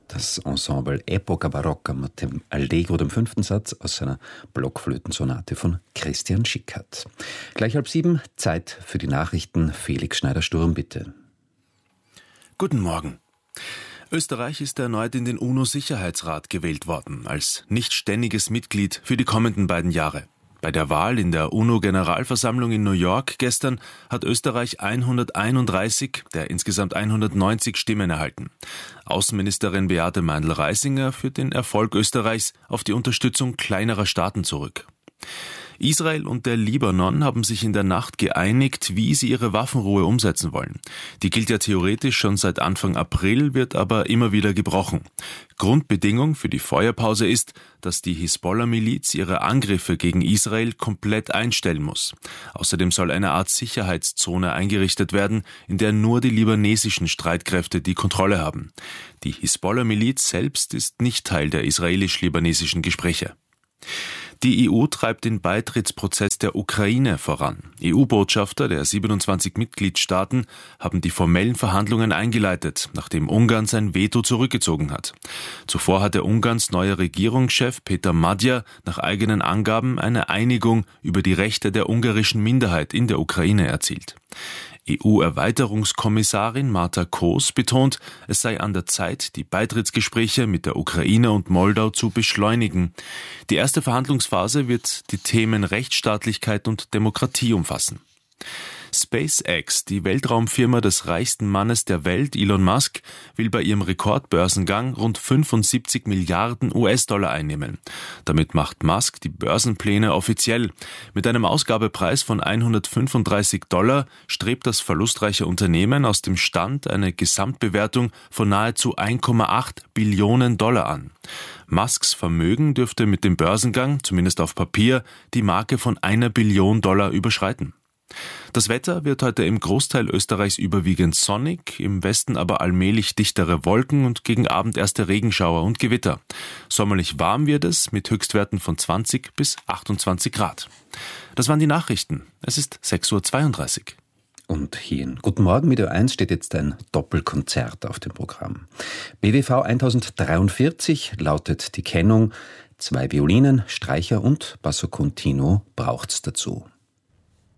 Das Ensemble Epoca Barocca mit dem Allegro, dem 5. Satz aus seiner Blockflötensonate von Christian Schickhardt. Gleich 6:30, Zeit für die Nachrichten. Felix Schneider-Sturm, bitte. Guten Morgen. Österreich ist erneut in den UNO-Sicherheitsrat gewählt worden, als nicht ständiges Mitglied für die kommenden beiden Jahre. Bei der Wahl in der UNO-Generalversammlung in New York gestern hat Österreich 131 der insgesamt 190 Stimmen erhalten. Außenministerin Beate Meindl-Reisinger führt den Erfolg Österreichs auf die Unterstützung kleinerer Staaten zurück. Israel und der Libanon haben sich in der Nacht geeinigt, wie sie ihre Waffenruhe umsetzen wollen. Die gilt ja theoretisch schon seit Anfang April, wird aber immer wieder gebrochen. Grundbedingung für die Feuerpause ist, dass die Hisbollah-Miliz ihre Angriffe gegen Israel komplett einstellen muss. Außerdem soll eine Art Sicherheitszone eingerichtet werden, in der nur die libanesischen Streitkräfte die Kontrolle haben. Die Hisbollah-Miliz selbst ist nicht Teil der israelisch-libanesischen Gespräche. Die EU treibt den Beitrittsprozess der Ukraine voran. EU-Botschafter der 27 Mitgliedstaaten haben die formellen Verhandlungen eingeleitet, nachdem Ungarn sein Veto zurückgezogen hat. Zuvor hatte Ungarns neuer Regierungschef Peter Magyar nach eigenen Angaben eine Einigung über die Rechte der ungarischen Minderheit in der Ukraine erzielt. EU-Erweiterungskommissarin Marta Koos betont, es sei an der Zeit, die Beitrittsgespräche mit der Ukraine und Moldau zu beschleunigen. Die erste Verhandlungsphase wird die Themen Rechtsstaatlichkeit und Demokratie umfassen. SpaceX, die Weltraumfirma des reichsten Mannes der Welt, Elon Musk, will bei ihrem Rekordbörsengang rund 75 Milliarden US-Dollar einnehmen. Damit macht Musk die Börsenpläne offiziell. Mit einem Ausgabepreis von $135 strebt das verlustreiche Unternehmen aus dem Stand eine Gesamtbewertung von nahezu 1,8 Billionen Dollar an. Musks Vermögen dürfte mit dem Börsengang, zumindest auf Papier, die Marke von $1 Billion überschreiten. Das Wetter wird heute im Großteil Österreichs überwiegend sonnig, im Westen aber allmählich dichtere Wolken und gegen Abend erste Regenschauer und Gewitter. Sommerlich warm wird es mit Höchstwerten von 20 bis 28 Grad. Das waren die Nachrichten. Es ist 6:32 Uhr. Und hier in Guten Morgen mit Ö1 steht jetzt ein Doppelkonzert auf dem Programm. BWV 1043 lautet die Kennung. 2 Violinen, Streicher und Basso Continuo braucht's dazu.